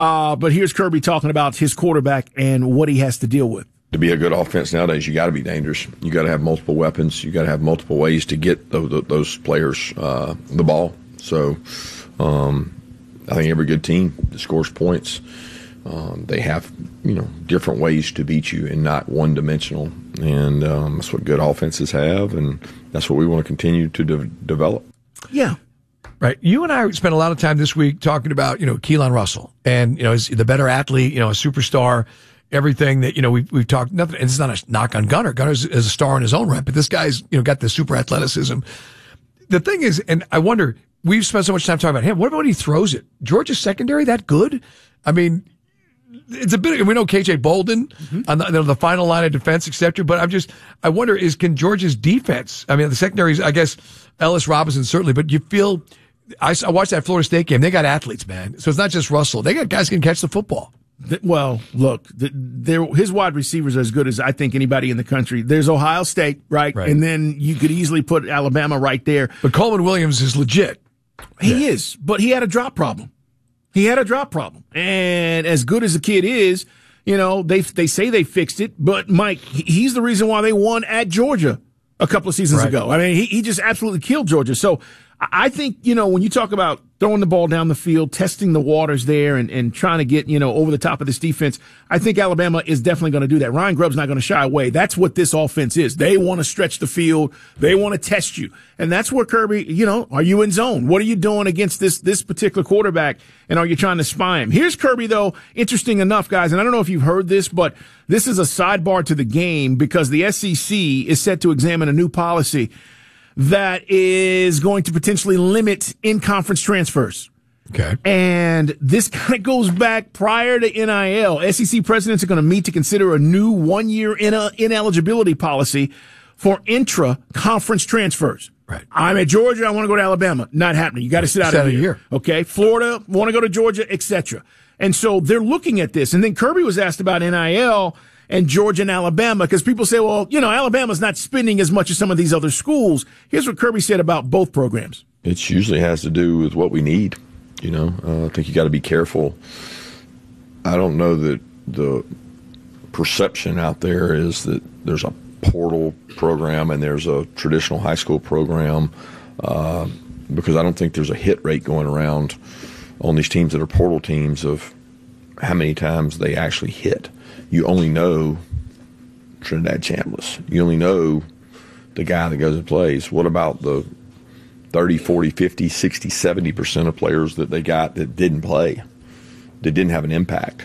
But here's Kirby talking about his quarterback and what he has to deal with. To be a good offense nowadays, you got to be dangerous. You got to have multiple weapons. You got to have multiple ways to get those players the ball. So I think every good team that scores points, they have different ways to beat you and not one-dimensional. And that's what good offenses have, and that's what we want to continue to develop. Yeah. Right. You and I spent a lot of time this week talking about, Keelan Russell and, is the better athlete, a superstar, everything that, we've talked, nothing, and it's not a knock on Gunnar. Gunnar is a star in his own right, but this guy's, got the super athleticism. The thing is, and I wonder, we've spent so much time talking about him. What about when he throws it? Georgia's secondary that good? I mean, it's a bit, we know KJ Bolden on the final line of defense, etc. But I wonder, can Georgia's defense, the secondaries, I guess Ellis Robinson certainly, but you feel, I watched that Florida State game. They got athletes, man. So it's not just Russell. They got guys who can catch the football. Well, look, his wide receivers are as good as I think anybody in the country. There's Ohio State, right? And then you could easily put Alabama right there. But Coleman Williams is legit. He is, but he had a drop problem. And as good as the kid is, they say they fixed it, but Mike, he's the reason why they won at Georgia a couple of seasons ago. I mean, he just absolutely killed Georgia. So I think, when you talk about throwing the ball down the field, testing the waters there and trying to get, over the top of this defense, I think Alabama is definitely going to do that. Ryan Grubb's not going to shy away. That's what this offense is. They want to stretch the field. They want to test you. And that's where Kirby, are you in zone? What are you doing against this particular quarterback? And are you trying to spy him? Here's Kirby, though. Interesting enough, guys, and I don't know if you've heard this, but this is a sidebar to the game because the SEC is set to examine a new policy that is going to potentially limit in-conference transfers. Okay. And this kind of goes back prior to NIL. SEC presidents are going to meet to consider a new one-year ineligibility policy for intra-conference transfers. Right. I'm at Georgia. I want to go to Alabama. Not happening. You got to sit out a year. Okay. Florida, want to go to Georgia, etc. And so they're looking at this. And then Kirby was asked about NIL and Georgia and Alabama, because people say, well, Alabama's not spending as much as some of these other schools. Here's what Kirby said about both programs. It usually has to do with what we need. I think you got to be careful. I don't know that the perception out there is that there's a portal program and there's a traditional high school program, because I don't think there's a hit rate going around on these teams that are portal teams of how many times they actually hit. You only know Trinidad Chambliss. You only know the guy that goes and plays. What about the 30, 40, 50, 60, 70% of players that they got that didn't play, that didn't have an impact?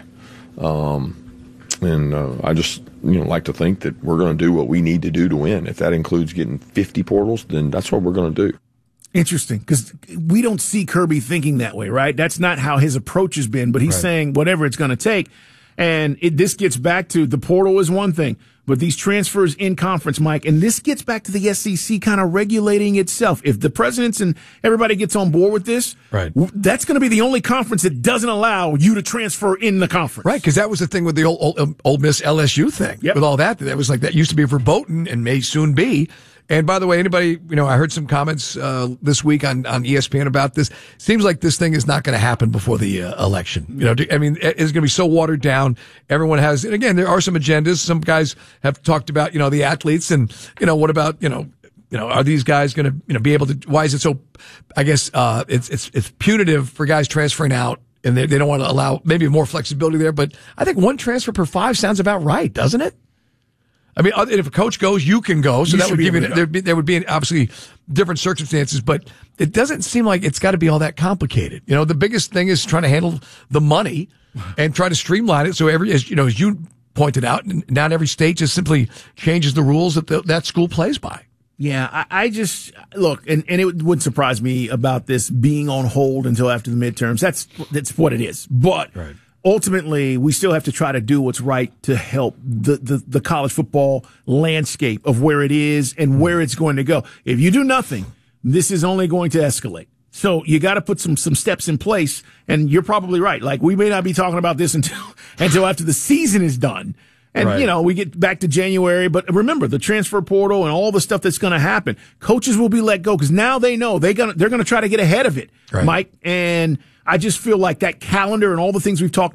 I just like to think that we're going to do what we need to do to win. If that includes getting 50 portals, then that's what we're going to do. Interesting, because we don't see Kirby thinking that way, right? That's not how his approach has been, but he's saying whatever it's going to take. And this gets back to the portal is one thing, but these transfers in conference, Mike, and this gets back to the SEC kind of regulating itself. If the presidents and everybody gets on board with this, that's going to be the only conference that doesn't allow you to transfer in the conference. Right, because that was the thing with the old Miss LSU thing. With all that was like that used to be verboten and may soon be. And by the way, anybody, I heard some comments this week on ESPN about this. Seems like this thing is not going to happen before the election. It's going to be so watered down. Everyone has, and again, there are some agendas. Some guys have talked about, the athletes and, what about, are these guys going to, be able to, why is it so, I guess, it's punitive for guys transferring out and they don't want to allow maybe more flexibility there. But I think one transfer per 5 sounds about right, doesn't it? I mean, if a coach goes, you can go. So that would give you, there would be obviously different circumstances, but it doesn't seem like it's got to be all that complicated. The biggest thing is trying to handle the money and try to streamline it. So as you pointed out, not every state just simply changes the rules that that school plays by. Yeah, I just look, and it would surprise me about this being on hold until after the midterms. That's what it is. But ultimately, we still have to try to do what's right to help the college football landscape of where it is and where it's going to go. If you do nothing, this is only going to escalate. So you got to put some steps in place. And you're probably right. Like, we may not be talking about this until after the season is done. And, we get back to January. But remember, the transfer portal and all the stuff that's going to happen, coaches will be let go because now they know they're going to try to get ahead of it, Mike. And I just feel like that calendar and all the things we've talked